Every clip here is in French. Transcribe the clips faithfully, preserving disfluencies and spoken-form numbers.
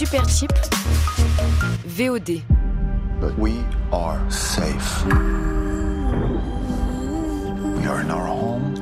Supercheap, V O D. But we are safe. We are in our home.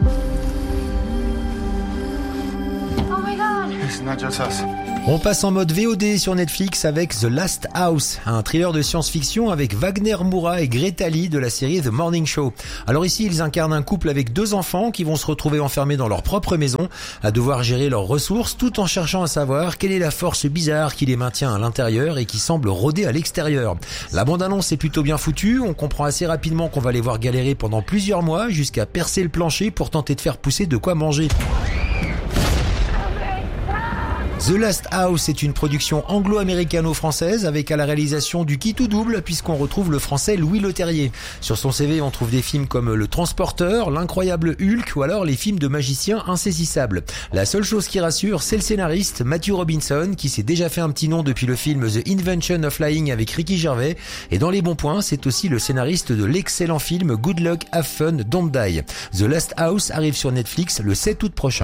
Oh my god! It's not just us. On passe en mode V O D sur Netflix avec The Last House, un thriller de science-fiction avec Wagner Moura et Greta Lee de la série The Morning Show. Alors ici, ils incarnent un couple avec deux enfants qui vont se retrouver enfermés dans leur propre maison, à devoir gérer leurs ressources tout en cherchant à savoir quelle est la force bizarre qui les maintient à l'intérieur et qui semble rôder à l'extérieur. La bande-annonce est plutôt bien foutue, on comprend assez rapidement qu'on va les voir galérer pendant plusieurs mois jusqu'à percer le plancher pour tenter de faire pousser de quoi manger. The Last House est une production anglo-américano-française avec à la réalisation du qui tout double puisqu'on retrouve le français Louis Leterrier. Sur son C V, on trouve des films comme Le Transporteur, L'Incroyable Hulk ou alors les films de magiciens insaisissables. La seule chose qui rassure, c'est le scénariste Matthew Robinson qui s'est déjà fait un petit nom depuis le film The Invention of Lying avec Ricky Gervais. Et dans les bons points, c'est aussi le scénariste de l'excellent film Good Luck, Have Fun, Don't Die. The Last House arrive sur Netflix le sept août prochain.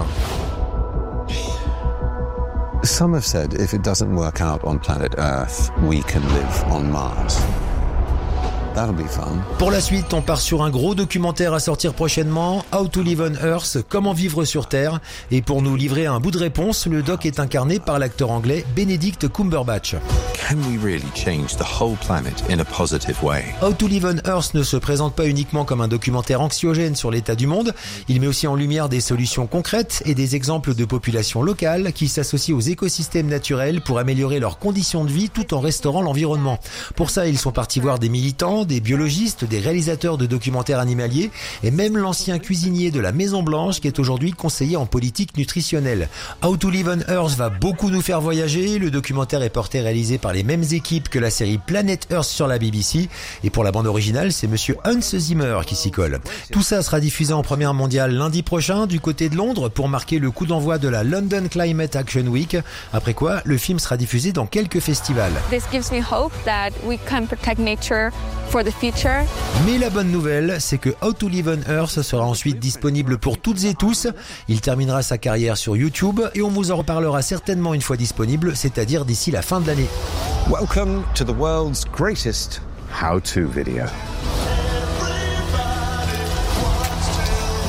Some have said if it doesn't work out on planet Earth, we can live on Mars. That'll be fun. Pour la suite, on part sur un gros documentaire à sortir prochainement, How to Live on Earth, comment vivre sur Terre. Et pour nous livrer un bout de réponse, le doc est incarné par l'acteur anglais Benedict Cumberbatch. Can we really change the whole planet in a positive way? How to Live on Earth ne se présente pas uniquement comme un documentaire anxiogène sur l'état du monde, il met aussi en lumière des solutions concrètes et des exemples de populations locales qui s'associent aux écosystèmes naturels pour améliorer leurs conditions de vie tout en restaurant l'environnement. Pour ça, ils sont partis voir des militants, des biologistes, des réalisateurs de documentaires animaliers et même l'ancien cuisinier de la Maison Blanche qui est aujourd'hui conseiller en politique nutritionnelle. How to Live on Earth va beaucoup nous faire voyager. Le documentaire est porté et réalisé par les mêmes équipes que la série Planet Earth sur la B B C et pour la bande originale, c'est monsieur Hans Zimmer qui s'y colle. Tout ça sera diffusé en première mondiale lundi prochain du côté de Londres pour marquer le coup d'envoi de la London Climate Action Week. Après quoi, le film sera diffusé dans quelques festivals. This gives me hope that we can protect nature for the future. Mais la bonne nouvelle, c'est que How to Live on Earth sera ensuite disponible pour toutes et tous. Il terminera sa carrière sur YouTube et on vous en reparlera certainement une fois disponible, c'est-à-dire d'ici la fin de l'année. Welcome to the world's greatest how-to video.